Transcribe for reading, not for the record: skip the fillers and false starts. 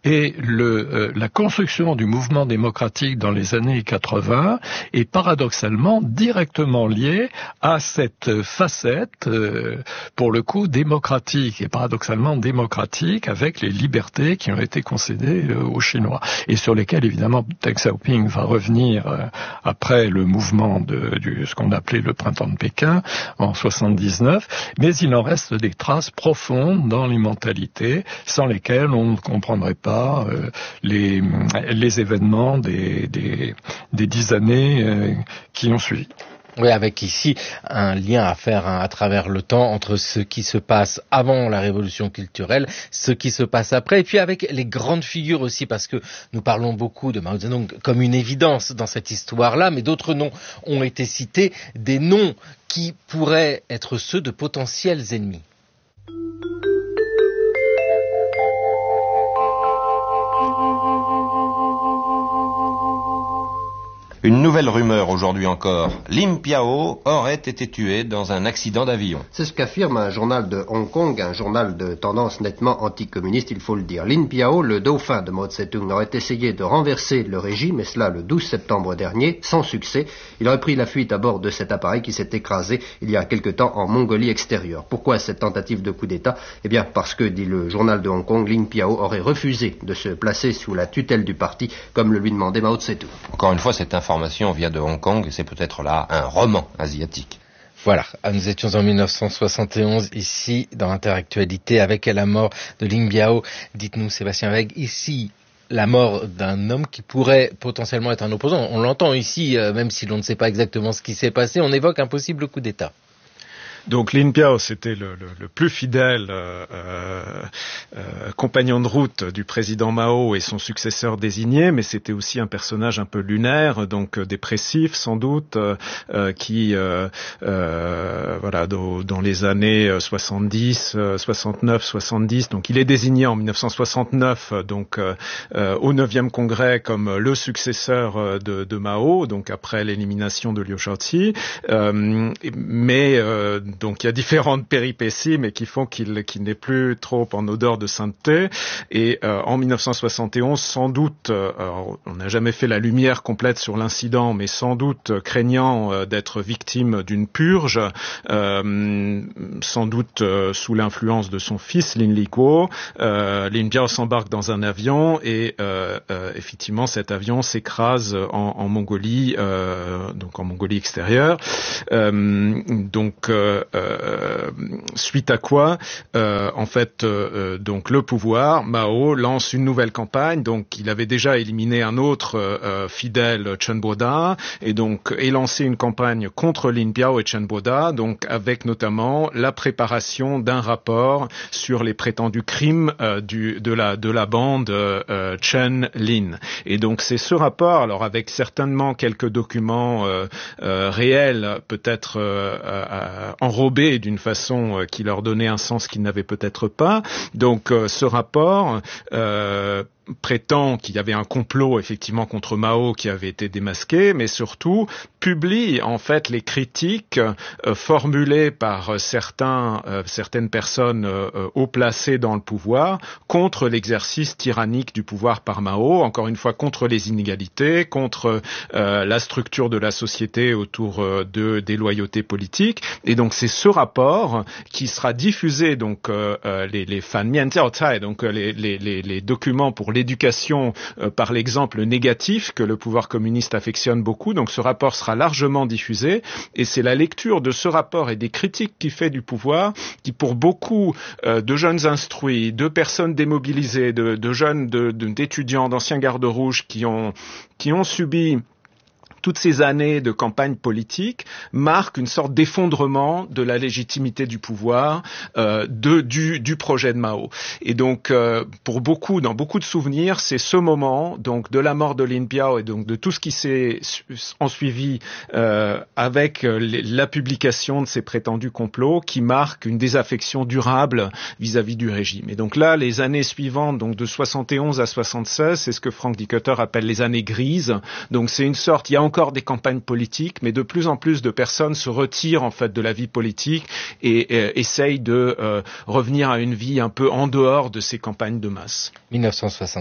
Et la construction du mouvement démocratique dans les années 80 est paradoxalement directement liée à cette facette, pour le coup, démocratique, et paradoxalement démocratique, avec les libertés qui ont été concédées aux Chinois, et sur lesquelles, évidemment, Deng Xiaoping va revenir après le mouvement ce qu'on appelait le printemps de Pékin, en 79, mais il en reste des traces profondes dans les mentalités, sans lesquelles on ne comprendrait pas les événements des 10 années qui ont suivi. Oui, avec ici un lien à faire à travers le temps entre ce qui se passe avant la révolution culturelle, ce qui se passe après, et puis avec les grandes figures aussi, parce que nous parlons beaucoup de Mao Zedong comme une évidence dans cette histoire-là, mais d'autres noms ont été cités, des noms qui pourraient être ceux de potentiels ennemis. Une nouvelle rumeur aujourd'hui encore. Lin Piao aurait été tué dans un accident d'avion. C'est ce qu'affirme un journal de Hong Kong, un journal de tendance nettement anticommuniste, il faut le dire. Lin Piao, le dauphin de Mao Tse-tung, aurait essayé de renverser le régime, et cela le 12 septembre dernier, sans succès. Il aurait pris la fuite à bord de cet appareil qui s'est écrasé il y a quelque temps en Mongolie extérieure. Pourquoi cette tentative de coup d'État ? Eh bien parce que, dit le journal de Hong Kong, Lin Piao aurait refusé de se placer sous la tutelle du parti, comme le lui demandait Mao Tse-tung. Encore une fois, cette information vient de Hong Kong, et c'est peut-être là un roman asiatique. Voilà, nous étions en 1971 ici dans Interactualité avec la mort de Lin Biao. Dites-nous Sébastien Weg, ici la mort d'un homme qui pourrait potentiellement être un opposant. On l'entend ici, même si l'on ne sait pas exactement ce qui s'est passé, on évoque un possible coup d'État. Donc Lin Biao, c'était le plus fidèle compagnon de route du président Mao et son successeur désigné, mais c'était aussi un personnage un peu lunaire, donc dépressif sans doute, qui voilà, dans les années 70, 69, 70, donc il est désigné en 1969 donc au 9e congrès comme le successeur de Mao, donc après l'élimination de Liu Shaoqi, mais donc il y a différentes péripéties, mais qui font qu'il n'est plus trop en odeur de sainteté. Et en 1971, sans doute, on n'a jamais fait la lumière complète sur l'incident, mais sans doute craignant d'être victime d'une purge, sans doute sous l'influence de son fils Lin Likuo, Lin Biao s'embarque dans un avion et effectivement cet avion s'écrase en Mongolie, donc en Mongolie extérieure. Suite à quoi, en fait, donc le pouvoir, Mao lance une nouvelle campagne. Donc, il avait déjà éliminé un autre fidèle, Chen Boda, et donc est lancé une campagne contre Lin Biao et Chen Boda, donc avec notamment la préparation d'un rapport sur les prétendus crimes de la bande Chen Lin. Et donc, c'est ce rapport, alors avec certainement quelques documents réels, peut-être enrobés d'une façon qui leur donnait un sens qu'ils n'avaient peut-être pas. Donc ce rapport prétend qu'il y avait un complot effectivement contre Mao qui avait été démasqué, mais surtout publie en fait les critiques formulées par certaines personnes haut placées dans le pouvoir contre l'exercice tyrannique du pouvoir par Mao, encore une fois contre les inégalités, contre la structure de la société autour des loyautés politiques. Et donc c'est ce rapport qui sera diffusé, donc les fan mian jiao cai, donc les documents pour l'éducation par l'exemple négatif que le pouvoir communiste affectionne beaucoup. Donc ce rapport sera largement diffusé et c'est la lecture de ce rapport et des critiques qu'il fait du pouvoir qui, pour beaucoup de jeunes instruits, de personnes démobilisées, de jeunes, d'étudiants, d'anciens gardes rouges qui ont subi toutes ces années de campagne politique marquent une sorte d'effondrement de la légitimité du pouvoir, du projet de Mao. Et donc, pour beaucoup, dans beaucoup de souvenirs, c'est ce moment, donc, de la mort de Lin Biao et donc de tout ce qui s'est ensuivi, avec la publication de ces prétendus complots qui marque une désaffection durable vis-à-vis du régime. Et donc là, les années suivantes, donc de 71 à 76, c'est ce que Frank Dikötter appelle les années grises. Donc c'est une sorte, il y a encore des campagnes politiques, mais de plus en plus de personnes se retirent en fait de la vie politique et essayent de revenir à une vie un peu en dehors de ces campagnes de masse. 1960.